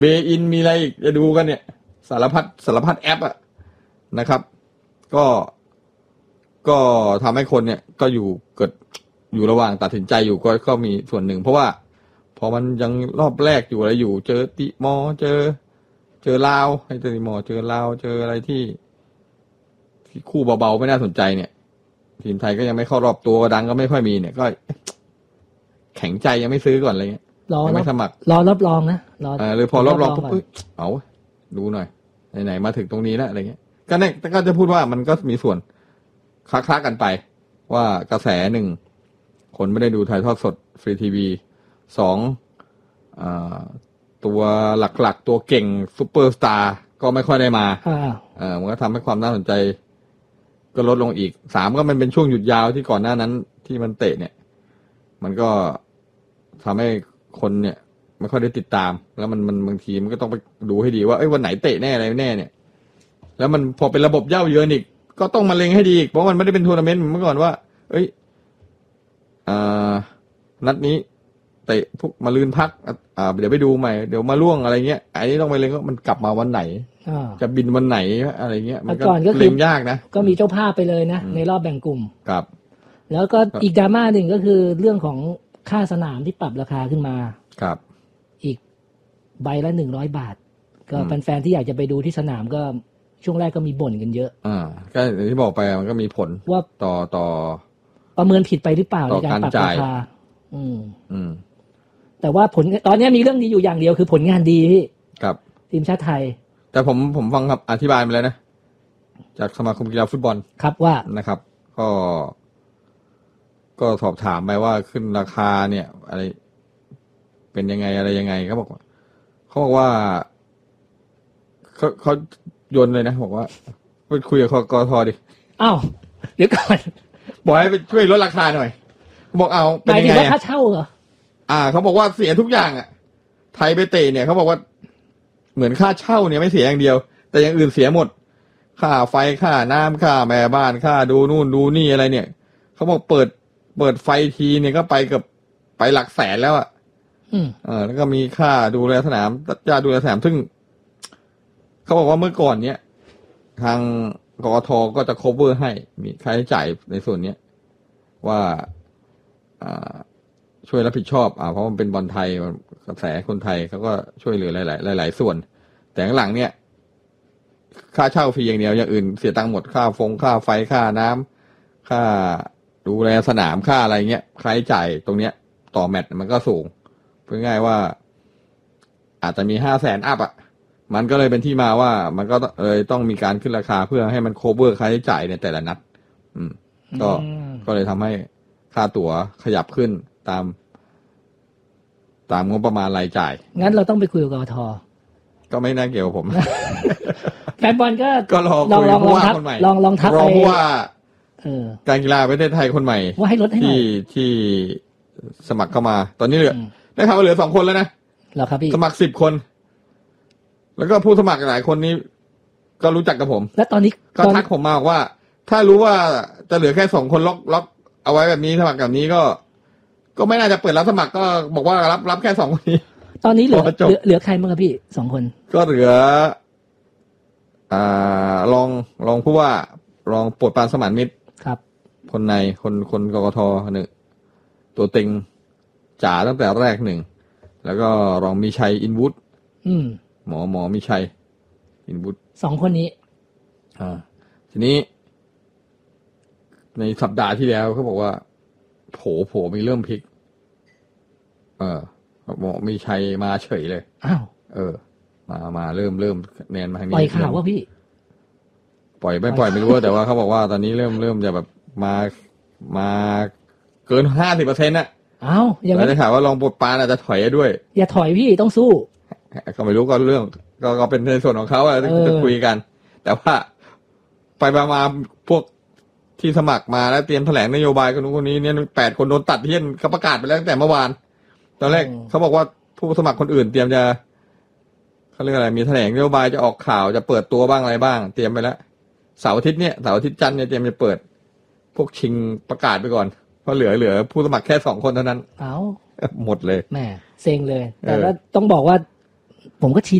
เบอินมีอะไรอีกจะดูกันเนี่ยสารพัดแอปอะนะครับ ก็ทำให้คนเนี่ยก็อยู่ระหว่างตัดสินใจอยู่ก็มีส่วนหนึ่งเพราะว่าพอมันยังรอบแรกอยู่อะไรอยู่เจอติมอร์เจอลาวให้ติมอร์เจอลาวเจออะไรที่คู่เบาๆไม่น่าสนใจเนี่ยทีมไทยก็ยังไม่เข้ารอบตัวดังก็ไม่ค่อยมีเนี่ยก็แข็งใจยังไม่ซื้อก่อนอะไรเงี้ยยังไม่สมัครรอรับรองนะเลยพอรับรองปุ๊บเอาดูหน่อยไหนๆมาถึงตรงนี้แล้วอะไรเงี้ยก็จะพูดว่ามันก็มีส่วนคล้ากันไปว่ากระแสหนึ่งคนไม่ได้ดูถ่ายทอดสดฟรีทีวีสองตัวหลักๆตัวเก่งซุปเปอร์สตาร์ก็ไม่ค่อยได้มามันก็ทำให้ความน่าสนใจก็ลดลงอีกสามก็มันเป็นช่วงหยุดยาวที่ก่อนหน้านั้นที่มันเตะเนี่ยมันก็ทำให้คนเนี่ยไม่ค่อยได้ติดตามแล้วมันบางทีมันก็ต้องไปดูให้ดีว่าวันไหนเตะแน่อะไรแน่เนี่ยแล้วมันพอเป็นระบบเย่าเยือนอีกก็ต้องมาเล็งให้ดีเพราะมันไม่ได้เป็นทัวร์นาเมนต์เมื่อก่อนว่านัดนี้เตะพวกมาลืนพักเดี๋ยวไปดูใหม่เดี๋ยวมาล่วงอะไรเงี้ยอันนี้ต้องไปเล็งว่ามันกลับมาวันไหนจะบินวันไหนอะไรเงี้ยมันก็เล็งยากนะก็มีเจ้าภาพไปเลยนะในรอบแบ่งกลุ่มครับแล้วก็อีกดราม่าหนึ่งก็คือเรื่องของค่าสนามที่ปรับราคาขึ้นมาครับอีกใบละ100 บาทก็แฟนๆที่อยากจะไปดูที่สนามก็ช่วงแรกก็มีบ่นกันเยอะก็อย่างที่บอกไปมันก็มีผลว่าต่อประเมินผิดไปหรือเปล่าในการปรับราคาแต่ว่าตอนนี้มีเรื่องดีอยู่อย่างเดียวคือผลงานดีพี่ครับทีมชาติไทยแต่ผมฟังครับอธิบายมาแล้วนะจากสมาคมกีฬาฟุตบอลครับว่านะครับก็สอบถามไปว่าขึ้นราคาเนี่ยอะไรเป็นยังไงอะไรยังไงเขาบอกว่าเขาโยนเลยนะบอกว่าไปคุยกับกทดิอ้าวเดี๋ยวก่อนบอกให้ไปช่วยลดราคาหน่อยบอกเอาเป็นยังไงค่าเช่าเหรอเขาบอกว่าเสียทุกอย่างไทยไปเตะเนี่ยเขาบอกว่าเหมือนค่าเช่าเนี่ยไม่เสียอย่างเดียวแต่อย่างอื่นเสียหมดค่าไฟค่าน้ำค่าแม่บ้านค่าดูนู่นดูนี่อะไรเนี่ยเขาบอกเปิดไฟทีเนี่ยก็ไปหลักแสนแล้วแล้วก็มีค่าดูแลสนามจัดดูแลสนามซึ่งเขาบอกว่าเมื่อก่อนเนี้ยทางกกท.ก็จะ cover ให้มีค่าใช้จ่ายในส่วนนี้ว่าช่วยรับผิดชอบเพราะมันเป็นบอลไทยกระแสคนไทยเขาก็ช่วยเหลือหลายส่วนแต่ข้างหลังเนี่ยค่าเช่าฟรีอย่างเดียวอย่างอื่นเสียตังค์หมดค่าไฟค่าน้ำค่าดูแลสนามค่าอะไรเงี้ยค่าใช้จ่ายตรงเนี้ยต่อแมตช์มันก็สูงพูดง่ายว่าอาจจะมี500,000 อัพมันก็เลยเป็นที่มาว่ามันก็เลยต้องมีการขึ้นราคาเพื่อให้มันโคเวอร์ค่าใช้จ่ายในแต่ละนัดก็เลยทำให้ค่าตั๋วขยับขึ้นตามงบประมาณรายจ่ายงั้นเราต้องไปคุยกับกท. ก็ไม่น่าเกี่ยวกับผมแฟนบอลก็ลองผู้ว่าคนใหม่ลองทักไปผู้ว่าการกีฬาประเทศไทยคนใหม่ว่าให้ลดให้หน่อยที่สมัครเข้ามาตอนนี้ได้ข่าวว่าเหลือ2 คนแล้วนะเหรอครับพี่สมัคร10 คนแล้วก็ผู้สมัครหลายคนนี้ก็รู้จักกับผมและตอนนี้ก็ทักผมมาบอกว่าถ้ารู้ว่าจะเหลือแค่2 คนล็อกเอาไว้แบบนี้สมัครแบบนี้ก็ไม่น่าจะเปิดรับสมัครก็บอกว่ารับแค่2 คนนี้ตอนนี้เหลือใครบ้างครับพี่2 คนก็เหลือรองผู้ว่ารองโปรดปรานสมานมิตรครับคนในคนกกท.ตัวเต็งจ๋าตั้งแต่แรก1แล้วก็รองมีชัยอินวุฒิหมอมีชัยอินวุฒิ 2 คนนี้ทีนี้ในสัปดาห์ที่แล้วเขาบอกว่าโผมีเริ่มพลิกหมอมีชัยมาเฉยเลยอ้าวมาเริ่มแนนมาทางนี้ปล่อยข่าวว่าพี่ปล่อยไม่รู้แต่ว่าเขาบอกว่าตอนนี้เริ่มจะแบบมาเกิน 50% น่ะอ้าวอย่างนั้นได้ข่าวว่ารองโปรดปรานอาจจะถอยด้วยอย่าถอยพี่ต้องสู้ก็ไม่รู้ก็เรื่องก็เป็นในส่วนของเขาจะคุยกันแต่ว่าไปมาพวกที่สมัครมาแล้วเตรียมแถลงนโยบายคนนู้นคนนี้เนี่ย8 คนโดนตัดเที่ยนเขาประกาศไปแล้วตั้งแต่เมื่อวานตอนแรกเขาบอกว่าผู้สมัครคนอื่นเตรียมจะเขาเรียกอะไรมีแถลงนโยบายจะออกข่าวจะเปิดตัวบ้างอะไรบ้างเตรียมไปแล้วเสาร์อาทิตย์จันทร์เนี่ยเตรียมจะเปิดพวกชิงประกาศไปก่อนเพราะเหลือผู้สมัครแค่2 คนเท่านั้นหมดเลยแหมเซ็งเลยแต่ว่าต้องบอกว่าผมก็ชี้